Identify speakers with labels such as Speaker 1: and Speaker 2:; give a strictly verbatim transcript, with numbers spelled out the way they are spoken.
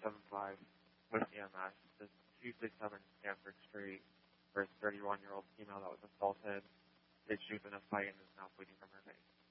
Speaker 1: seven five with E M S. This two six seven Stanford Street for a thirty-one-year-old female that was assaulted. Did shoot in a fight and is now bleeding from her face.